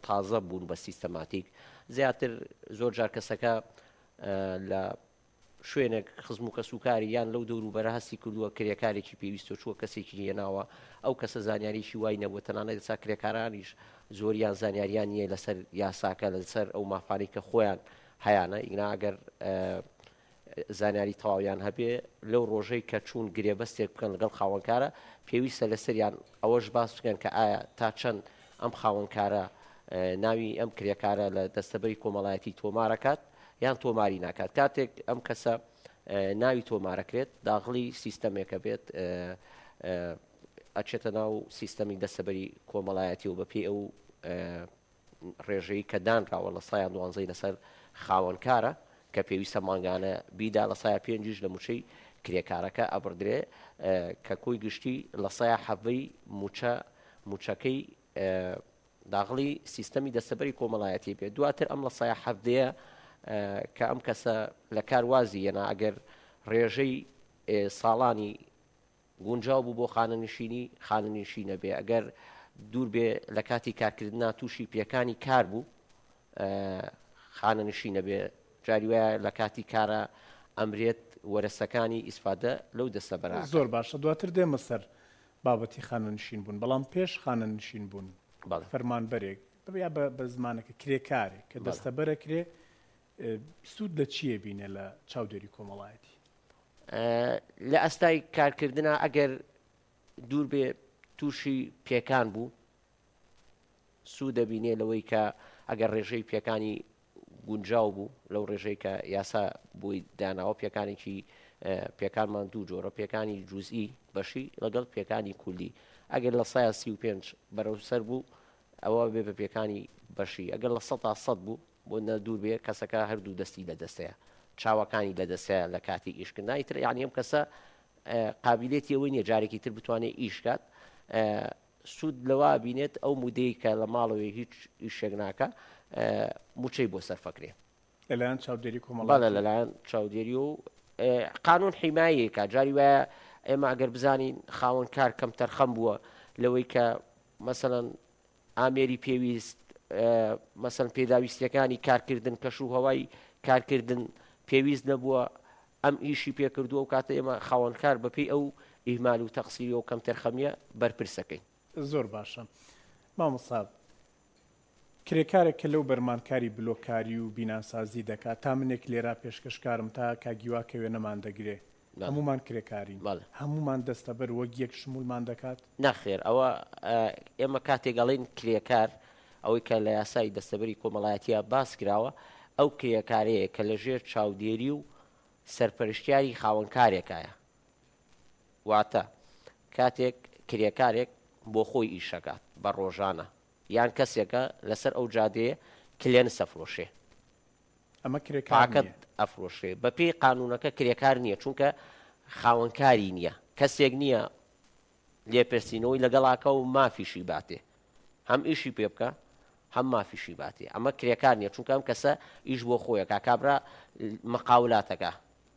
تازە بوون بە سیستەماتیک زیاتر زۆر جار کەسەکە لە شوێنێک خزم و کەسوکاری یان لەو دەور و بەرە هەستی کردووە کرێکارێکی پێویستە چووە کەسێکی هێناوە ئەو کەسە زانیاریشی وای نەبووە تەنانەت ئێستا کرێکارانیش زۆریان زانیاریان نییە لەسەر یاساکە لەسەر ئەو مافانەی کە خۆیان هەیانە ئینا ئەگەر زانیاری تەواویان هەبێ لەو ڕۆژەی کە چوون گرێبەستێک بکەن لەگەڵ خاوەنکارە پێویستە لەسەریان ئەوەش باس بکەن کە ئایا تا چەند ئەم خاوەنکارە ناوی ئەم کرێکارە لە دەستەبەری کۆمەڵایەتی تۆمارەکات یان تۆماری ناکات کاتێک ئەم کەسە ناوی تۆمارەکرێت داخلی سیستەمێکە بێت ئەچێتە ناو سیستەمی دەستەبەری کۆمەڵایەتی و بەپێی ئەو ڕێژەی کە دانراوە لە سایان 12 لەسەر خاوەنکارە کە پێویستە مانگانە بیدا لە سایە 5 لە موچەی کرێکارەکە ئەبردرێ کە کۆی گشتی لە سایە حەڤەی موچەکەی داخلی سیستەمی دەستەبەری کۆمەڵایەتی بێت دواتر ئەم لە سایە حەڤدەیە کە ئەم کەسە لە کاروازی یەنا ئەگەر ڕێژەی ساڵانی گونجاو بوو بۆ خانەنشینە بێ ئەگەر دوور بێ لە کاتی کارکردنا تووشی پێکانی کار بوو خانەنشینە بێ جاری وایە لە کاتی کارە ئەمرێت وەرەسەکانی ئیسفادە لەو دەستەبەرە زۆر باشە دواتر دێمە سەر بابەتی خانەنشین بوون بەڵام پێش خانەنشین بوون فەرمانبەرێک یا بە زمانەکە کرێکارێک کە دەستەبەرە کرێ سوود لە چیە بینێ لە چاودێری کۆمەڵایەتی لە ئەستای کارکردنا ئەگەر دوور بێ تووشی پێکان بوو سوود دەبینێ لەوەی کە ئەگەر ڕێژەی پێکانی گونجاو بوو لەو ڕێژەی کە یاسا بووی داناوە پێکانێکی پێکانمان دوو جۆرە پێکانی جوزئی بەشی لەگەڵ پێکانی کولی ئەگەر لە 135 بەرەوسەر بوو ئەوە بێ بە پێکانی بەشی ئەگەر لە 100 بوو بۆ نەدوور بێ کەسەکە هەردوو دەستی لە دەستەیە چاوەکانی لە دەستەیە لە کاتی ئیشکردنی تر یعنی ئەم کەسە قابلیەتی ئەوەی نیە جارێکی تر بتوانێت ئیشکات سوود لەوە بینێت ئەو مودەی کە لە ماڵەوەی هیچ ئیشێک ناکە موچەی بۆ سەرفەکرێ لەلایەن چاودێری کۆمەڵایەتی لەلایەن چاودێری و قانون حیمایەکە جاری وایە ئێمە ئەگەر بزانین خاوەنکار کەم تەرخەم بووە لەوەی کە مەسەڵەن ئامێری پێویست مەسەڵەن پێداویستیەکانی کارکردن کەش و هەوای کارکردن پێویست نەبووە ئەم ئیشی پێکردووە و کاتە ئێمە خاوەنکار بەپێی ئەو ئیهمال و تەقسیری و کەم تەرخەمیە بەرپرسەکەین زۆر باشە مامۆستا کرێکارێک کە لەو بەرمانکاری بلۆکاری و بیناسازی دەکات تا منێک لێرا پێشکەشکارم تا کاگیواکە وێنەمان دەگرێ هەمومان کرێکارین هەمومان دەستەبەر وەک یەک شمولمان دەکات نەخێر ئەوە ئێمە کاتێکگەڵین کرێکار ئەوەی کە لە یاسای دەستەبەری کۆمەڵایەتیە باس کراوە ئەو کرێکارەیە کە لەژێر چاودێری و سەرپەرشتیاری خاوەنکارێکایە واتە کاتێک کرێکارێک بۆ خۆی ئیشەکات بە ڕۆژانە یان کەسێکە لەسەر ئەو جادەیە کلێن سەفرۆشێ ئەمە کرێکارەکەت ئەفرۆشێ بەپێی قانونەکە کرێکار نییە چونکە خاوەنکاری نییە کەسێک نییە لێپرسینەوەی لەگەڵاکە و مافیشی باتێ هەم ئیشی پێ بکە هەم مافیشی باتێ ئەمە کرێکار نییە چونکە ئەم کەسە ئیش بۆ خۆیەکە کابرا مەقاولاتەکە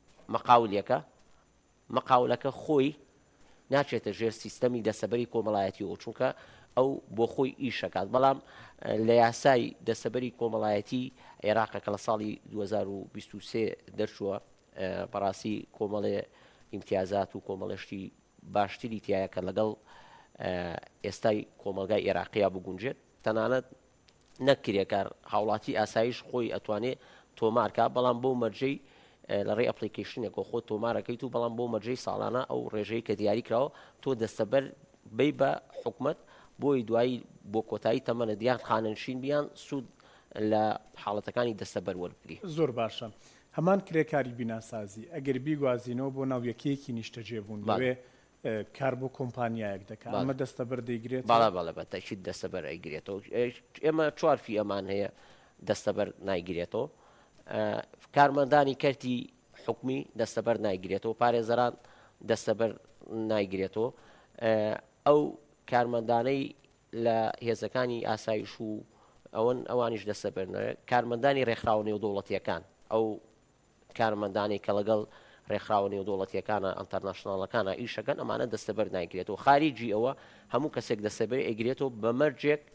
مەقاولەکە خۆی ناچێتە ژێر سیستەمی دەستەبەری کۆمەڵایەتی و چونکە ئەو بۆ خۆی ئیشەکات بەڵام لە یاسای دەستەبەری کۆمەڵایەتی عێراقەکە لە ساڵی 2023 دەرچووە بەڕاستی کۆمەڵێ ئیمتیازات و کۆمەڵشتی باشتری تایە کە لەگەڵ ئێستای کۆمەلگای عێراقیە بگونجێت تەنانەت نەکرێکار هاوڵاتی ئاسایش خۆی ئەتوانێت تۆمارکە بەڵام بۆ مەرجەی لە ڕێ ئەپلیکیشنێک و خۆ تۆمارەکەیت و بەڵام بۆ مەرجەی ساڵانە ئەو ڕێژەی کە دیاری کراوە تۆ دەستەبەر بی بە حکومت بۆی دوایی بۆ کۆتایی تەمەنە دیان خانەنشین بیان سوود لە حاڵەتەکانی دەستەبەر وەربگری زۆر باشە هەمان کرێکاری بیناسازی ئەگەر بیگوازینەوە بۆ ناویەکەیەکی نیشتەجێبوون لەوێ کار بۆ کۆمپانیایەک دەکات ئەمە دەستەبەر دەیگرێت باڵە بە تەکید دەستەبەر ئەیگرێتەوە ئێمە چوارفی ئەمان هەیە دەستەبەر نایگرێتەوە کارمەندانی کەرتی حکومی دەستەبەر نایگرێتەوە پارێزەران دەستەبەر نایگرێتەوە ئەو کارمەندانەی لە هێزەکانی ئاسایش و ئەوانیش دەستەبەرنەوە کارمەندانی ڕێکخراوە نێودەوڵەتیەکان ئەو کارمەندانی کە لەگەڵ ڕێکخراوە نێودەوڵەتیەکانە ئەنتەرناشناڵەکانە ئیشەکەن ئەمانە دەستەبەر نایگرێتەوە خارجی ئەوە هەموو کەسێک دەستەبەر ئەیگرێتەوە بە مەرجێک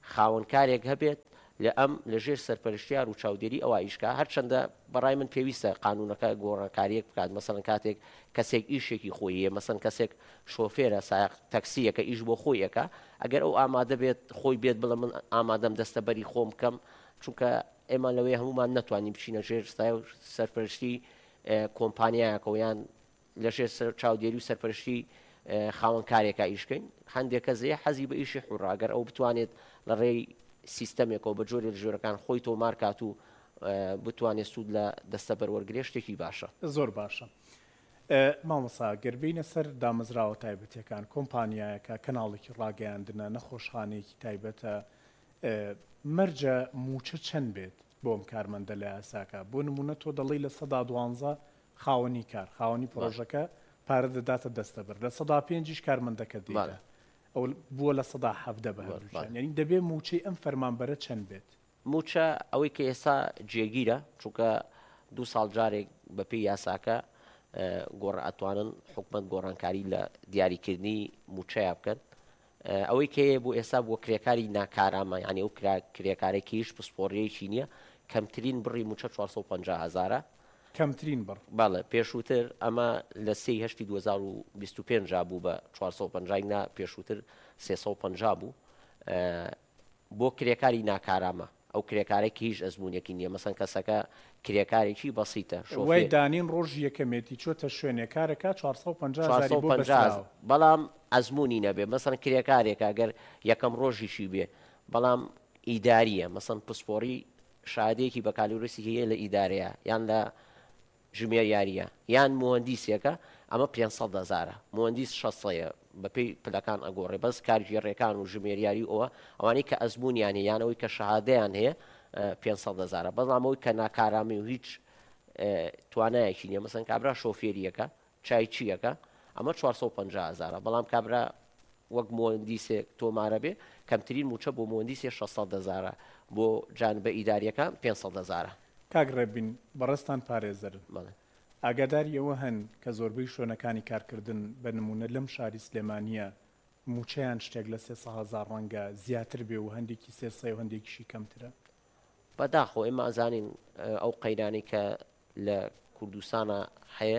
خاوەنکارێک هەبێت لە ئەم لەژێر سەرپەرشتیار و چاودێری ئەوە ئیشکا هەرچەندە بەڕای من پێویستە قانونەکە گۆڕانکاریەک بکات مەسەڵەن کاتێک کەسێک ئیشێکی خۆیە مەسەن کەسێک شۆفێرە سایق تەکسیەکە ئیش بۆ خۆیەکە ئەگەر ئەو ئامادە بێت خۆی بێت بڵە من ئامادەم دەستەبەری خۆم بکەم چونکە ئێمە لەوەی هەمومان نەتوانین بچینە ژێر سەرپەرشتی کۆمپانیایەکە یان لەژێر چاودێری و سەرپەرشتی خاوەنکارێکە ئیشکەین هەندێک کەس حەزی بە ئیشی حوڕاگەر ئەو بتوانێت لە ڕێی سیستەمێکەوە بە جۆرێ ژێرەکان خۆی تۆمار کات و بتوانێت سوود لە دەستەبەر وەرگێ شتێکی باشە زۆر باشە مامۆسا گەربینە سەر دامەزراوە تایبەتیەکان کۆمپانیایەکە کەناڵێکی ڕاگەیاندنە نەخۆشخانەیەکی تایبەتە مەرجە موچە چەند بێت بۆم کارمەندە لە یاساکە بۆ نمونە تۆ دەڵی لە 12 خاوەنی کار خاوەنی پرۆژەکە پارە دەداتە دەستەبەر لە 105 کارمەندەکە دیارە ئەو بووە لە 170 بە یعنی دەبێت موچەی ئەم فەرمانبەرە چەند بێت موچە ئەوەی کە ئێستا جێگیرە چونکە 2 ساڵ جارێک بەپێی یاساکە گۆڕ ئەتوانن حکومت گۆڕانکاری لە دیاریکردنی موچەیە بکەن ئەوەی کە بۆ ئێستا بۆ کرێکاری ناکارامە یعنی ئەو کرێکارێکیش پسپۆڕیەکی نییە کەمترین بڕی موچە 450,000 کەمترین بڕ باڵێ پێشووتر ئەمە لە 2025 بوو بە 450 پێشووتر 350 بوو بۆ کرێکاری ناکارامە ئەو کرێکارێکی هیچ ئەزمونێکی نییە مەسەن کەسەکە کرێکارێکی بەسیتە وای دانین ڕۆژ یەکەمێتی چۆتە شوێنێکارەکە 450 بەڵام ئەزمموی نەبێ مەسەن کرێکارێکە گەر یەکەم ڕۆژیشی بێ بەڵام ئیداریە مەسەن پسپۆری شادێکی بە کالیورسی هەیە لە ئیدارەیە یان لە ژمێر یاریە یان مهندیسێکە ئەمە 500,000 مهندیس 600 بەپێی پلەکان ئەگۆڕێ بەس کارژێڕێکان و ژمێریاری ئەوە ئەوانەی کە ئەزممویانێ یانەوەی کە شەهادەیان هەیە 500,000 بەڵامەوەی کە ناکارامی و هیچ توانایەکی نیە مەسەن کابرا شۆفێریەکە چایچیەکە ئەمە 450,000 بەڵام کابرا وەک مهندیسێک تۆمارە بێ کەمترین موچە بۆ مهندیسێ 600,000 بۆ جانبە ئیداریەکان 500,000 کاگڕێبین بەڕستان پارێزەرن ئاگاداریەوە هەن کە زۆربەی شوێنەکانی کارکردن بە نمونە لەم شاری سلێمانیە موچەیان شتێک لە 300,000 ڕەنگە زیاتر بێ و هەندێکی 300 و هەندێکیشی کەمترە بەداخۆ ئێمە ئازانین ئەو قەیرانی کە لە کوردستانە هەیە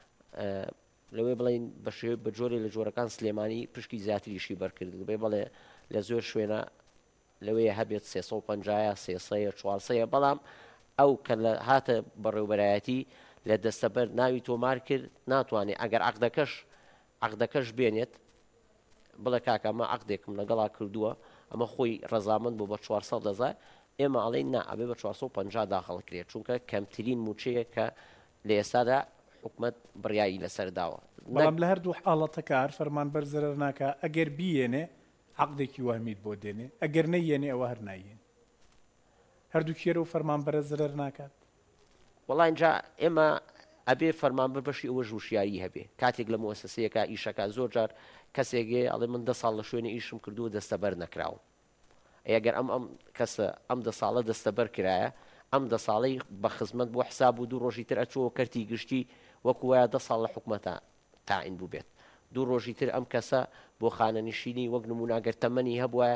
لەوێ بڵین بە جۆرێ لە جۆرەکان سلێمانی پشکی زیاتریشی بەرکرد بێ بڵێ لە زۆر شوێنە لەوەیە هەبێت 350 300 400 بەڵام ئەو کە لە هاتە بەڕێوبەرایەتی لە دەستەبەر ناوی تۆمار کرد ناتوانێت ئەگەر عەقدەکەش بێنێت بڵێ کاکەمە عەقدێکم لەگەڵا کردووە ئەمە خۆی ڕەزامەند بوو بە 400,000 ئێمە ئەڵێن نا ئەبێ بە 450 داخەڵکرێت چونکە کەمترین موچەیە کە لە ئێستادا حکومەت بڕیایی لەسەرداوە بەڵام لە هەردوو حاڵەتە کار فەرمانبەر زەرەر ناکە ئەگەر بیێنێ عەقدێکی وەهمیت بۆ دێنێ ئەگەر نەیێنێ ئەوە هەر نایێن هەردوو کێرە و فەرمانبەرە زەرەر ناکات وەڵای اینجا ئێمە ئەبێ فەرمانبەر بەشی ئەوە ژوشیاری هەبێ کاتێک لە مؤسسەیەکە ئیشەکە زۆر جار کەسێکێ ئەڵێ من 10 ساڵ لە شوێنە ئیشم کردووە دەستەبەر نەکراوە ئەگەر ئەم کەسە ئەم 10 ساڵە دەستەبەر کرایە ئەم 10 ساڵەی بە خزمەت بۆ حساب و 2 ڕۆژی تر ئەچۆوە کەرتی گشتی وەکو وایە 10 ساڵ لە حکومەتە تاعین بوو بێت 2 ڕۆژی تر ئەم کەسە بۆ خانەنشینی وەک نموناگەر تەمەنی هەبووە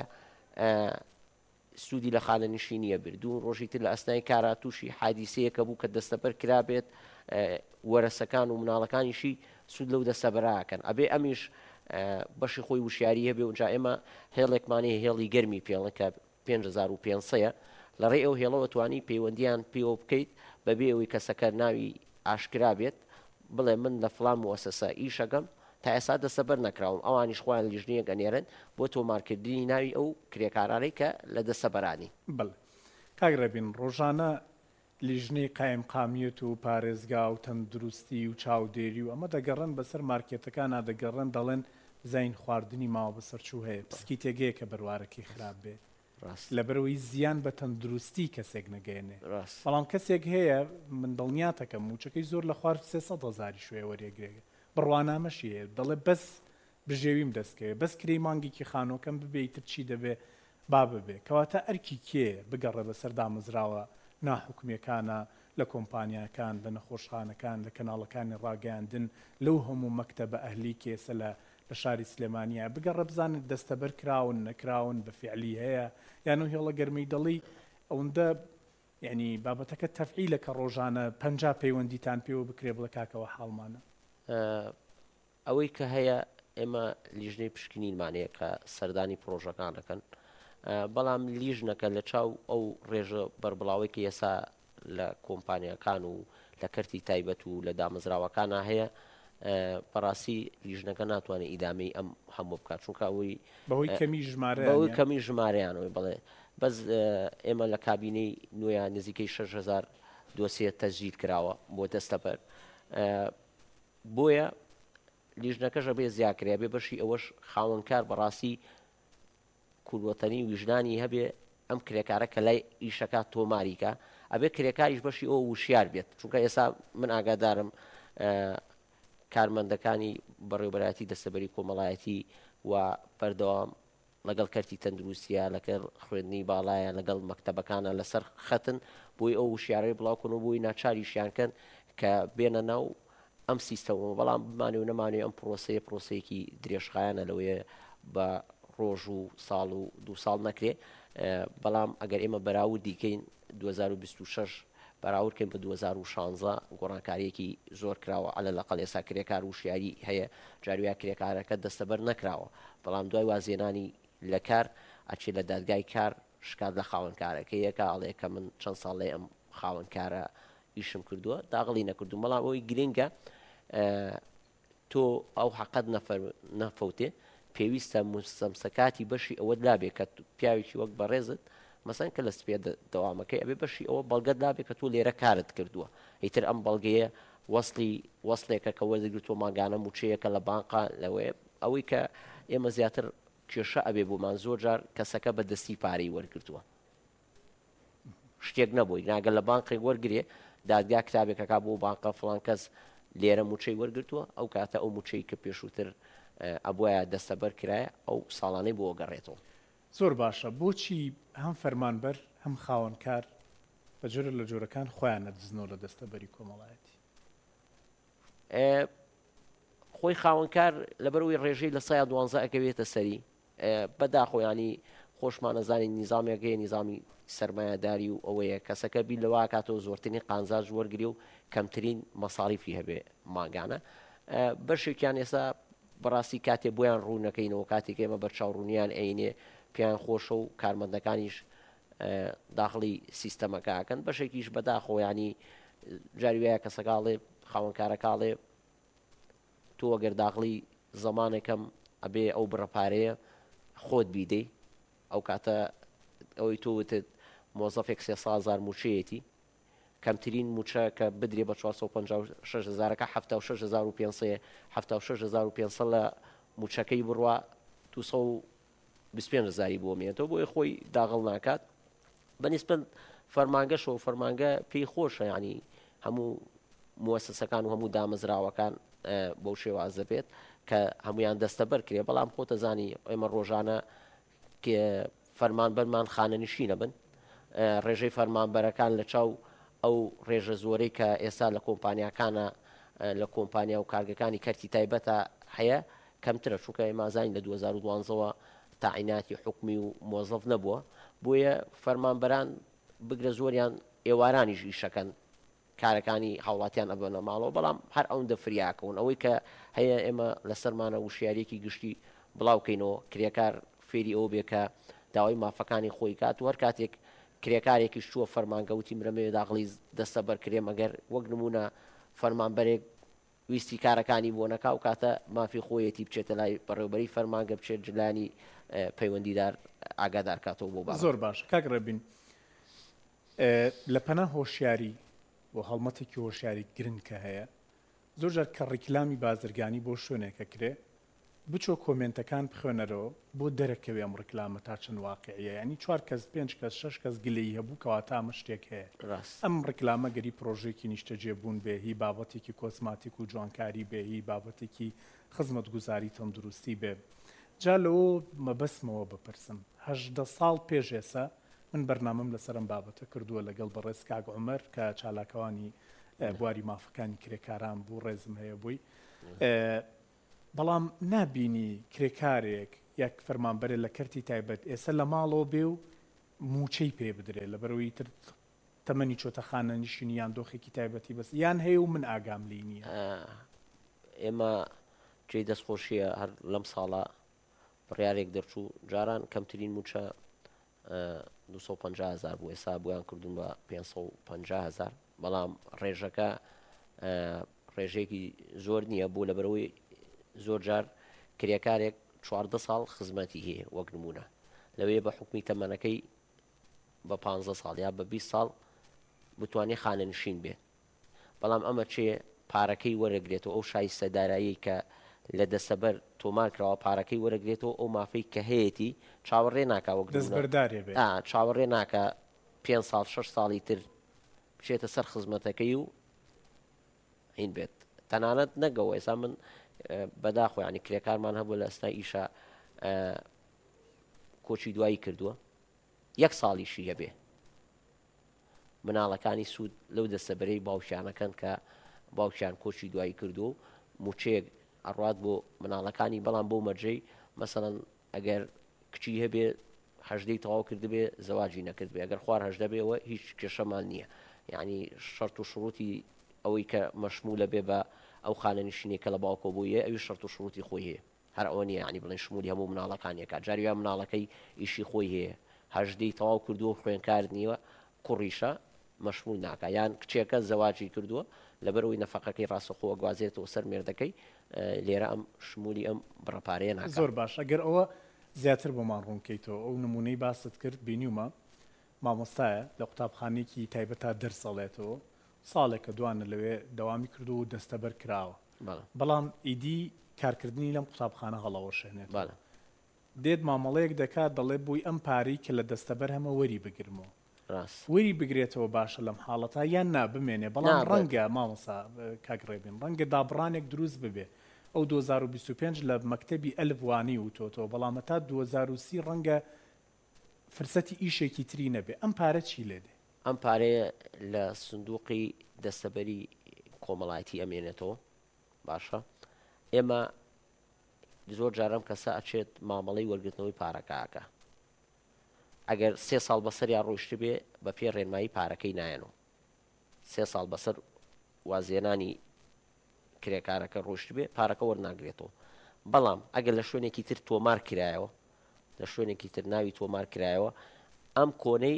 سوودی لە خانەنشینیە برد 2 ڕۆژی تر لە ئەسنای کارا تووشی حادیسەیەکە بوو کە دەستەبەر کرابێت وەرەسەکان و مناڵەکانیشی سوود لەو دەستەبەراکەن ئەبێ ئەمیش بەشی خۆی وشیاری هەبێ اونجا ئێمە هێڵێکمانەیە هێڵی گەرمی پێڵە کە 5500 لە ڕێ ئەو هێڵەوە توانی پەیوەندیان پێوە بکەیت بەبێ ئەوەی کەسەکە ناوی ئاشکرا بێت بڵێ من لە فڵان موەسسە ئیشەکەم تا ئێستا دەستەبەر نەکراوم ئەوانیش خۆیان لیژنەیە گەنێرن بۆ تۆمارکردنی ناوی ئەو کرێکارانەی کە لە دەستەبەرانی بڵێ کاگڕێبین ڕۆژانە لیژنەی قایم قامیەت و پارێزگا و تەندروستی و چاودێری و ئەمە دەگەڕن بەسەر مارکێتەکان دەگەڕن دەڵێن زین خواردنی ماوە بەسەرچوو هەیە پسکی تێگەیە کە بەروارەکەی خراپ بێ لەبەرەوەی زیان بە تەندروستی کەسێک نەگەێنێ بەڵام کەسێک هەیە من دڵنیاتەکە موچەکەی زۆر لە خوارد 300,000 شوێ وەرێگرێگە بڕوانامەشی هەیە دەڵێ بەس بژێویم دەستکەوێت بەس کرەی مانگێکی خانۆکەم ببێتتر چی دەبێ با ببێ کەواتە ئەرکی کێ بگەڕێ بەسەر دامەزراوە ناحکومیەکانە لە کۆمپانیاکان لە نەخۆشخانەکان لە کەناڵەکانی ڕاگەاندن لەو هەموو مەکتەبە ئەهلی کێسە لە شاری سلێمانیە بگەڕە بزانن دەستەبەر کراون نەکراون بە فعلی هەیە یان و هێڵە گەرمەی دڵی ئەوەندە یعنی بابەتەکە تەفعیلە کە ڕۆژانە 50 پەیوەندیتان پێوە بکرێ بڵە کاکەوە حاڵمانە ئەوەی کە هەیە ئێمە لیژنەی پشکنینمانەیە کە سەردانی پرۆژەکان دەکەن بەڵام لیژنەکە لە چاو ئەو ڕێژە بربڵاوێکی ئێسا لە کۆمپانیەکان و لە کەرتی تایبەت و لە دامەزراوەکانە هەیە بەڕاستی لیژنەکە ناتوانێت ئیدامەی ئەم هەموو بکات چونکە ئەوەی بەهۆی کەمی ژمارەیانەوەی بڵێ بەس ئێمە لە کابینەی نوێیان نزیکەی 6,000 دۆسیە تەسجیل کراوە بۆ دەستەبەر بۆیە لیژنەکەش بێ زیاکرێ بێ بەشی ئەوەش خاوەنکار بەڕاستی کولوەتەنی ویژدانی هەبێ ئەم کرێکارە کە لای ئیشەکە تۆماریکە ئەبێ کرێکاریش بەشی ئەو وشیار بێت چونکە ئێستا من ئاگادارم کارمەندەکانی بەڕێوەبەرایەتی دەستەبەری کۆمەڵایەتی و بەردەوام لەگەڵ کەرتی تەندروستیە لەگەڵ خوێندنی باڵایە لەگەڵ مەکتەبەکانە لەسەر خەتن بۆی ئەو وشیارەی بڵاوکن و بۆی ناچاریشیانکەن کە بێنە ناو ئەم سیستەمە بەڵام بمانێ و نەمانێ ئەم پرۆسەیەکی درێژخایەنە لەوەیە بە ڕۆژ و ساڵ و 2 ساڵ نەکرێ بەڵام ئەگەر ئێمە بەراورد دیکەین 2026 بەراوردکەین بە 2016 گۆڕانکاریەکی زۆر کراوە ئەلە لەقەڵ ئێسا کرێکار وشیاری هەیە جارویا کرێکارەکە دەستەبەر نەکراوە بەڵام دوای وازێنانی لە کار ئەچێ لە دادگای کار شکات لە خاوەنکارەکە یەکە ئەڵێ کە من چەند ساڵێ ئەم خاوەنکارە ئیشم کردووە داغڵی نەکردو بەڵام ئەوەی گرنگە تۆ ئەو حەقت نەفەوتێ پێویستە مستەمسەکاتی بەشی ئەوە لابێ کە پیاوێکی وەک بەڕێزت مەسەن کە لە سپێ دەوامەکەی ئەبێ بەشی ئەوە بەڵگەت لابێ کە تۆ لێرە کارت کردووە ئیتر ئەم بەڵگەیە وەصلێکە کە وەرزگرتووە ماگانە موچەیەکە لە بانقا لەوەیە ئەوەی کە ئێمە زیاتر کێشە ئەبێ بۆمان زۆر جار کەسەکە بە دەستی پارەی وەرگرتووە شتێک نەبووی ناگەل لە بانقی وەرگێ دادگا کتابێکەکە بۆ بانقە فڵان کەس لێرە موچەی وەرگرتووە ئەو کاتە ئەو موچەی کە پێشووتر ئەبووە دەستەبەر کرایە ئەو ساڵانەی بۆ گەڕێتەوە زۆر باشە بۆچی هەم فەرمانبەر هەم خاوەنکار بە جۆرە لە جۆرەکان خۆیان نەدزنەوە لە دەستەبەری کۆمەڵایەتی خۆی خاوەنکار لەبەرەوەی ڕێژەی لە 12 ئەکەوێتە سەری بەداخۆیانی خۆشمانەزانی نیزامێکەیە نیزامی سەرمایهداری و ئەوەیە کەسەکە بی لەوا کاتەوە زۆرترین قانزاژ وەرگری و کەمترین مەساڵیفی هەبێ ماگانە بەشێکیان ئێستا بەڕاستی کاتێ بۆیان ڕوونەکەینەوە کاتێک ئێمە بەرچاوڕوونیان عینێ پێیان خۆشە و کارمەندەکانیش داخڵی سیستەمەکەکەن بەشێکیش بەداخۆیانی جاروایە کەسەکاڵێ خاوەنکارەکاڵێ تۆ ئەگەر داخڵی زەمانێکم ئەبێ ئەو بڕەپارەیە خۆت بیدەی ئەو کاتە ئەوەی تۆ وتت مۆزەفێک 300,000 موچەیەتی کەمترین موچە کە بدرێ بە 456,000ەکە 76,500 76,500 لە موچەکەی بڕوا 225,000 بۆ مێنێتەوە بۆی خۆی داغڵ ناکات بەنسبەت فەرمانگەشەوە فەرمانگە پێی خۆشە ینی هەموو موەسسەکان و هەموو دامەزراوەکان بەو شێوازە بێت کە هەمویان دەستەبەر کرێ بەڵام خۆتە زانی ئێمە ڕۆژانە فەرمانبەرمان خانەنشینە بن ڕێژەی فەرمانبەرەکان لە چاو ئەو ڕێژە زۆرەی کە ئێستا لە کۆمپانیاکانە لە کۆمپانیا و کارگەکانی کەرتی تایبەتە هەیە کەمترە چونکە ئێمازانی لە 2012ەوە تاعیناتی حکومی و مۆزەف نەبووە بۆیە فەرمانبەران بگرە زۆریان ئێوارانیش ئیشەکەن کارەکانی هاوڵاتیان ئەبەنە ماڵەوە بەڵام هەر ئەوەن دەفریاکەون ئەوەی کە هەیە ئێمە لەسەرمانە وشیارێکی گشتی بڵاوکەینەوە کرێکار فێری ئەو بێ کە داوای مافەکانی خۆی کات و هەر کاتێک کرێکارێکی شووە فەرمانگەوتی مرەمێ داغڵی دەستەبەر کرێ مەگەر وەک نمونە فەرمانبەرێک ویستی کارەکانی بۆ نەکا و کاتە مافی خۆیەتی بچێتە لای بەڕێوبەری فەرمانگە بچێت جلانی پەیوەندیدار ئاگادار کاتەوە بۆ باش زۆر باش کاک ڕەبین لە پەنا هۆشیاری بۆ هەڵمەتێکی هۆشیاری گرنگ کە هەیە زۆر جار کە ڕیکلامی بازرگانی بۆ شوێنێکە کرێ بچۆ کۆمنتەکان بخوێنەرەوە بۆ دەرەکەوێ ئەم ڕکلامە تا چەند واقعیە ینی 4 کەس 5 کەس 6 کەس گلەی هەبوو کەواتە ئەمە شتێک هەیە ئەم ڕکلامە گەری پرۆژێکی نیشتەجێبوون بێ هی بابەتێکی کۆسماتیک و جوانکاری بێ هی بابەتێکی خزمەتگوزاری تەندروستی بێ جا لەوە مەبەسمەوە بپرسم 18 ساڵ پێش ئێستا من بەرنامەم لەسەرم بابەتە کردووە لەگەڵ بەڕێز کاک عومەر کە چالاکەوانی بواری مافەکانی کرێکاران بوو ڕێزم هەیە بووی بەڵام نابینی کرێکارێک یەک فەرمانبەرێ لە کەرتی تایبەت ئێستا لە ماڵەوە بێ و موچەی پێ بدرێت لە بەرەوەی تر تەمەنی چۆتە خانە نشینی یان دۆخێکی تایبەتی بەس یان هەیە و من ئاگام لی نییە. ئێمە جێی دەستخۆشیە هەر لەم ساڵە بڕیارێک دەرچوو جاران کەمترین موچە 250,000 بوو ئێستا بۆیان کردوون بە 550,000 بەڵام ڕێژەکە ڕێژێکی زۆر نییە بۆ لە بەرەوەی زۆر جار کرێکارێک 14 ساڵ خزمەتی هەیە وەک نمونە لەوێ بە حکمی تەمەنەکەی بە 15 ساڵ یا بە 20 ساڵ بتوانێت خانە نشین بێت بەڵام ئەمە چێ پارەکەی وەرەگرێتەوە ئەو شایستە دارایی کە لە دەسەبەر تۆمار کراوە پارەکەی وەرەگرێتەوە ئەو مافەی کە هەیەی چاوەڕێ ناکە وەک دەستبەردارێ بێت چاوەڕێ ناکە 5 ساڵ 6 ساڵی تر بچێتە سەر خزمەتەکەی و هین بێت تەنانەت نەگەوە ئێستا من بەداخۆ ینی کرێکارمان هەبوو لە ئەستا ئیشە کۆچی دوایی کردووە 1 ساڵیشی هەبێ مناڵەکانی سوود لەو دەستەبەرەی باوکیانەکەن کە باوکیان کۆچی دوایی کردو و موچەیەک ئەڕات بۆ مناڵەکانی بەڵام بۆ مەرجەی مەسەڵەن ئەگەر کچی هەبێ هەژدەی تەواو کردبێ زەواجی نەکرد بێ ئەگەر خوار هەژدە بێەوە هیچ کێشەمان نییە یعنی شەرت و شروعی ئەوەی کە مەشمولە بێ بە ئەو خانە نشینێکە لە باوکۆ بوویە ئەوی شەرت و شروعی خۆی هەیە هەر ئەوە نیە ینی بڵێن شمولی هەموو مناڵەکانیەکە جاریان مناڵەکەی ئیشی خۆی هەیە هەژدەی تەواو کردووە خوێنکار نیوە کوڕیشە مەشمول ناکە یان کچێکە زەواجی کردووە لەبەرەوەی نەفەقەکەی ڕاستەخۆوە گوازێتەوە سەر مێردەکەی لێرە ئەم شمولی ئەم بڕەپارەیە ناکە. زۆر باش ئەگەر ئەوە زیاتر بۆمان ڕوونکەیتەوە ئەو نمونەی باست کرد بینیومە مامۆستایە لە قوتابخانێکی تایبەتە دەرسەڵێتەوە ساڵێکە دوانە لەوێ دەوامی کردو و دەستەبەر کراوە بەڵام ئیدی کارکردنی لەم قوتابخانە هەڵەوەشێنێت دێت مامەڵەیەک دەکات دەڵێ بووی ئەم پارەی کە لە دەستەبەر هەمە وەری بگرمەوە وەری بگرێتەوە باشە لەم حاڵەتە یان نابمێنێ بەڵام ڕەنگە مامۆسا کاگڕێبین ڕەنگە دابڕانێک دروست ببێ ئەو 2025 لە مەکتەبی ئەلڤوانی وتۆتەوە بەڵامە تا 2030 ڕەنگە فرسەتی ئیشێکی تری نەبێ ئەم پارە چی لێدێ ئەم پارەیە لە سندوقی دەستەبەری کۆمەڵایەتی ئەمێنێتەوە باشە ئێمە زۆر جارم کەسە ئەچێت مامەڵەی وەرگرتنەوەی پارەکەکە ئەگەر 3 ساڵ بەسەریان ڕۆیشت بێ بە پێ ڕێنمایی پارەکەی نایەنەوە 3 ساڵ بەسەر وازێنانی کرێکارەکە ڕۆشت بێ پارەکە وەرناگرێتەوە بەڵام ئەگەر لە شوێنێکی تر تۆمار کرایەوە لە شوێنێکی تر ناوی تۆمار کرایەوە ئەم کۆنەی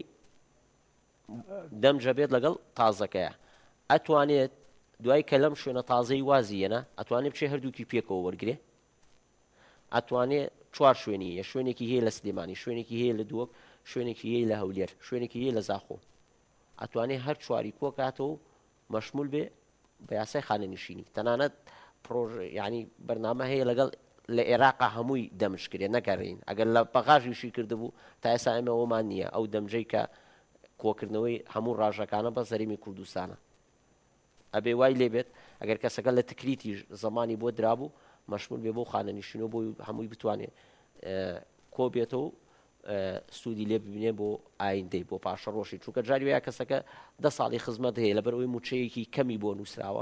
دەمجە بێت لەگەڵ تازەکەیە ئەتوانێت دوای کە لەم شوێنە تازەی وازیەنە ئەتوانێت بچێ هەردووکی پێکەوە وەرگێ ئەتوانێت 4 شوێنی یە شوێنێکی هەیە لە سلێمانی شوێنێکی هەیە لە دووەک شوێنێکی هەیە لە هەولێر شوێنێکی هەیە لە زاخۆ ئەتوانێت هەر چواری کۆکاتەوە مەشمول بێ بە یاسای خانە نشینی تەنانەت ینی بەرنامە هەیە لەگەڵ لە عێراقا هەمووی دەمشکرێ نەگەڕین ئەگەر لە بەغاژیشی کردبوو تا ئێستا ئێمە ئەومان نییە ئەو دەمجەی کە کۆکردنەوەی هەموو ڕاژەکانە بە زەریمی کوردستانە ئەبێ وای لێبێت ئەگەر کەسەکە لە تکریتی زمانی بۆ درابوو مەشمول بێ بۆ خانە نشینەوە بۆ هەمووی بتوانێت کۆ بێتەوە سوودی لێ ببینێ بۆ ئایندەی بۆ پاشە ڕۆژی چووکە جاری وەیە کەسەکە 10 ساڵی خزمەت هەیە لەبەرەوەی موچەیەکی کەمی بۆ نووسراوە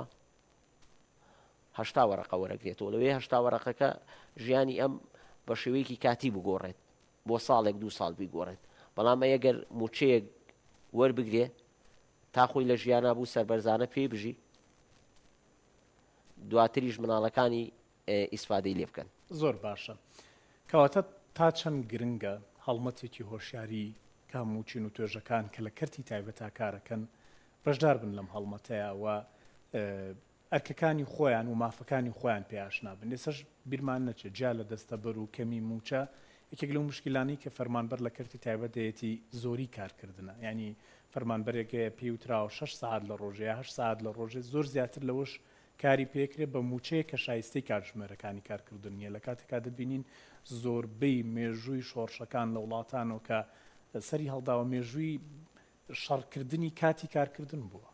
80 وەرەقە وەرەگرێتەوە لەوێ 80 وەرەقەکە ژیانی ئەم بە شێوەیەکی کاتی بگۆڕێت بۆ ساڵێک 2 ساڵ بیگۆڕێت بەڵام ئەگەر موچەیەک وەربگرێ تا خۆی لە ژیانە بوو سەربەرزانە پێی بژی دواتریش مناڵەکانی ئیسفادەی لێ بکەن زۆر باشە کەواتە تا چەند گرنگە هەڵمەتێکی هۆشیاری کاموچین و توێژەکان کە لە کەرتی تایبەتا کارەکەن بەشدار بن لەم هەڵمەتەیە و ئەرکەکانی خۆیان و مافەکانی خۆیان پێیاشنا بن ئێسەش بیرمان نەچێت جا لە دەستەبەر و کەمی موچە یەکێک لەو مشکلانی کە فەرمانبەر لە کەرتی تایبەت دەیەتی زۆری کارکردنە ینی فەرمانبەرێکە پێی وتراوە 6 ساعت لە ڕۆژەیە 8 ساعت لە ڕۆژێ زۆر زیاتر لەوەش کاری پێکرێت بە موچەیە کە شایستەی کاتژمێرەکانی کارکردن نیە لە کاتێکا دەبینین زۆربەی مێژووی شۆڕشەکان لە وڵاتانەوە کە سەری هەڵداوە مێژووی شەڕکردنی کاتی کارکردن بووە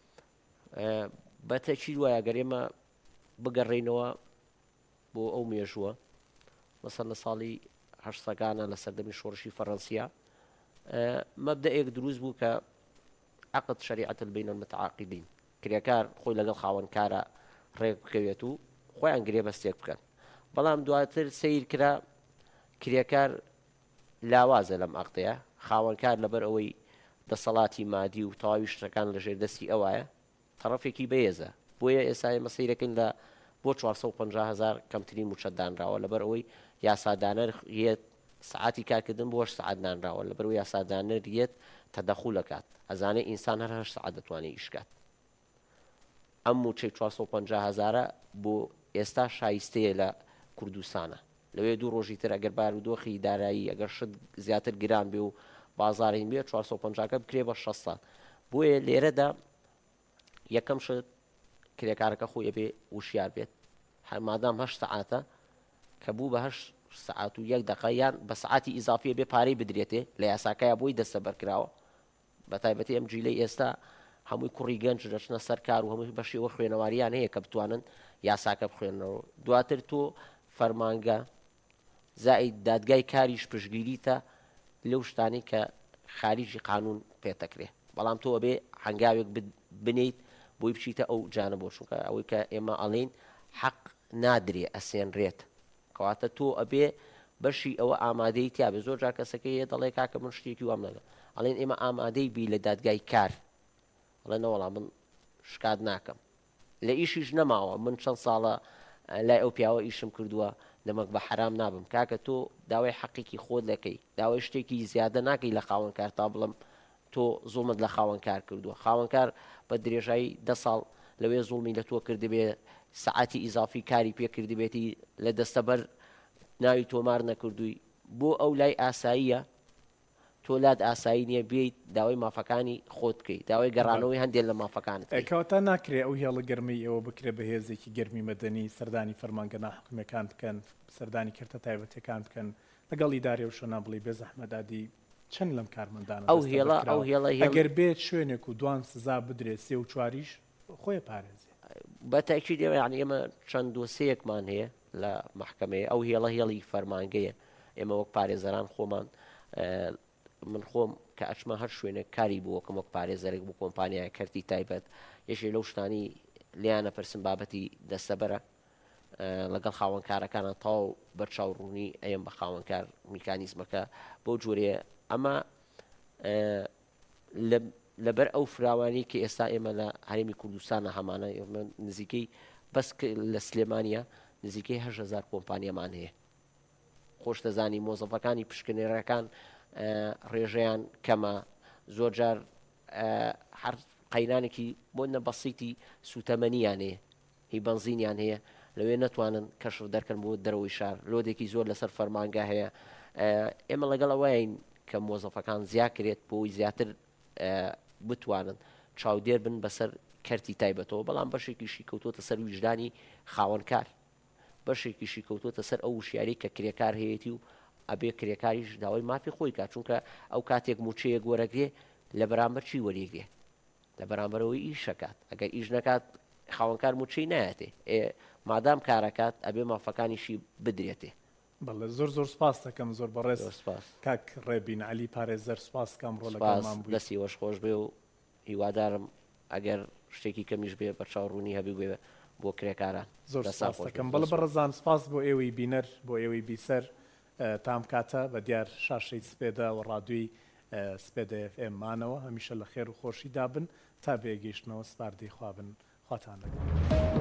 بەتەکید وایە گەرێمە بگەڕێینەوە بۆ ئەو مێژووە مەسەڵ لە ساڵی 800گانە لە سەردەمی شۆڕشی فەڕەنسیا مەبدەئێک دروست بوو کە عقد شریعة بین المتعاقدین کرێکار خۆی لەگەڵ خاوەنکارە ڕێک بکەوێت و خۆیان گرێ بەستێک بکەن بەڵام دواتر سیر کرا کرێکار لاوازە لەم ئەقتەیە خاوەنکار لەبەر ئەوەی دەسەڵاتی مادی و تەواوی شتەکان لەژێر دەستی ئەوایە تەڕەفێکی بەهێزە بۆیە ئێستا ئێمە سەیرەکەین لە بۆ 450,000 کەمترین موچەت دانراوە لەبەر ئەوەی یاسادانەر هێت سعاتی کارکردن بۆ 8 سعات دانراوە لەبەر ئەوەی یاسادانەر هێت تەدەخول دەکات ئەزانێ ئینسان هەر 8 سعات دەتوانێت ئیشکات ئەم موچەی 450,000 بۆ ئێستا شایستەیە لە کوردستانە لەوێ دوو ڕۆژی تر ئەگەر بارودۆخی دارایی ئەگەر شت زیاتر گران بێ و بازارین بێ 450 بکرێ بە 6 سات بۆیە لێرەدا یەکەم شت کرێکارەکە خۆی بێ وشیار بێت هەرمادام 8 سعاتە کە بوو بە 8 سعات و 1 دقیقە یان بە سعاتی ئیزافیە بێ پارەی بدرێتێ لە یاساکایە بۆی دەستە بەرکراوە بە تایبەتی ئەم جیلەی ئێستا هەمووی کوڕی گەنج دەچنە سەرکار و هەمووی بەشێوە خوێنەواریان هەیە کە بتوانن یاساکە بخوێنەوە دواتر تۆ فەرمانگە زائید دادگای کاریش پشگیریتە لەو شتانی کە خارجی قانون پێتەکرێ بەڵام تۆ بێ هەنگاوێک بنیت بۆی بچیتە ئەو جانە بۆ چونکە ئەوەی کە ئێمە ئەڵێن حەق نادرێ ئەسێنرێت کەواتە تۆ ئەبێ بەشی ئەوە ئامادەی تیاابێ زۆر جا کەسەکەی دەڵێ کاکە من شتێکی وام نەگە ئەڵێن ئێمە ئامادەی بی لە دادگای کار ئەڵێ نەوەڵام من شکات ناکەم لە ئیشیش نەماوە من چەند ساڵە لای ئەو پیاوە ئیشم کردووە دەمەک بە حرام نابم کاکە تۆ داوای حەقێکی خۆت دەکەی داوای شتێکی زیادە ناکەی لە خاوەنکار تا بڵم تۆ زوڵمت لە خاوەنکار کردووە خاوەنکار بە درێژایی 10 ساڵ لەوێ زوڵمی لە تۆ کردبێ سعاتی ئیزافی کاری پێ کردبێتی لە دەستەبەر ناوی تۆمار نەکردووی بۆ ئەو لای ئاساییە تۆ لات ئاسایی نییە بێیت داوای مافەکانی خۆت بکەیت داوای گەڕانەوەی هەندێک لە مافەکانت کەواتە ناکرێ ئەو هێڵە گەرمی ئەوە بکرێ بە هێزێکی گەرمی مەدەنی سەردانی فەرمانگە ناحکومەکان بکەن سەردانی کردە تایبەتەکان بکەن لەگەڵ ئیدارێ و شۆنا بڵی بێ زەحمەدادی چەند لەم کارمەندانە ئەو هێڵە ئەگەر بێت شوێنێک و دوان سزا بدرێت 3 و 4 خۆی پارێزێ بەتاکی دێ یعنی ئێمە چەند دۆسەیەکمان هەیە لە محکەمەیە ئەو هێڵی فەرمانگەیە ئێمە وەک پارێزەران خۆمان من خۆم کە ئەچمە هەر شوێنە کاری بووەکەم وەک پارێزەرێک بوو کۆمپانیای کەرتی تایبەت یەشێ لەو شتانی لیانە پرسم بابەتی دەستەبەرە لەگەڵ خاوەنکارەکانە تاو بەرچاوڕوونی ئەم بە خاوەنکار میکانیزمەکە بۆ جوورەیە ئەمە لەبەر ئەو فراوانی کە ئێستا ئێمە لە هەرێمی کوردستانە هەمانە نزیکەی بەس لە سلێمانە نزیکەی 8,000 کۆمپانیامان هەیە خۆش دەزانی مۆزەفەکانی پشکنێرەکان ڕێژەیان کەمە زۆرجار هەر قەینانێکی بۆ نەبەسیتی سوتەمەنییان هەیە هی بەنزینیان هەیە لەوێ نەتوانن کەشف دەرکەن بۆ دەرەوەی شار لۆدێکی زۆر لەسەر فەرمانگە هەیە ئێمە لەگەڵ ئەوەین کە مۆزەفەکان زیاترێت بۆی زیاتر بتوانن چاودێر بن بەسەر کەرتی تایبەتەوە بەڵام بەشێکیشی کەوتۆتە سەر ویژدانی خاوەنکار بەشێکیشی کەوتۆتە سەر ئەو وشیاری کە کرێکار هەیەی و ئەبێ کرێکاریش داوای مافی خۆی کات چونکە ئەو کاتێک موچەیە گۆرەگرێ لە بەرامبەر چی وەریگرێ لە بەرامبەرەوەی ئیشەکات ئەگەر ئیش نەکات خاوەنکار موچەی نایەتێ مادام کارەکات ئەبێ مافەکانیشی بدرێتێ بەڵێ زۆر سپاس دەکەم زۆر بەڕێز کاک ڕێبین عەلی پارێزەر سپاس کەم ڕۆ لەگەڵمان بووی دەستی وەش خۆش بێ و هیوادارم ئەگەر شتێکی کەمیش بێ بەرچاوڕوونی هەبی بێ بۆ کرێکاران زۆر سپاس دەکەم بەڵێ بەڕێزان سپاس بۆ ئێوەی بینەر بۆ ئێوەی بیسەر تام کاتە بە دیار شاشەی سپێدا و ڕادووی سپێدە FM مانەوە هەمیشە لە خێر و خۆشی دابن تا بێگەیشتنەوە سپاردەی خوابن خواتان لەگەڵ